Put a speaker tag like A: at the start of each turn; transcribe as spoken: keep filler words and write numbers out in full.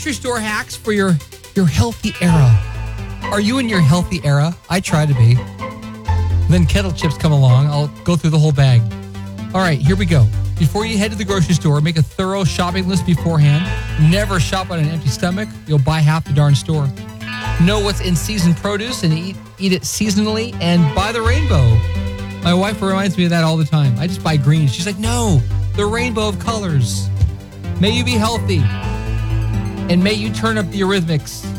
A: grocery store hacks for your, your healthy era. Are you in your healthy era? I try to be. Then kettle chips come along. I'll go through the whole bag. All right, here we go. Before you head to the grocery store, make a thorough shopping list beforehand. Never shop on an empty stomach. You'll buy half the darn store. Know what's in season produce and eat, eat it seasonally, and buy the rainbow. My wife reminds me of that all the time. I just buy green. She's like, no, the rainbow of colors. May you be healthy. And may you turn up the Eurythmics.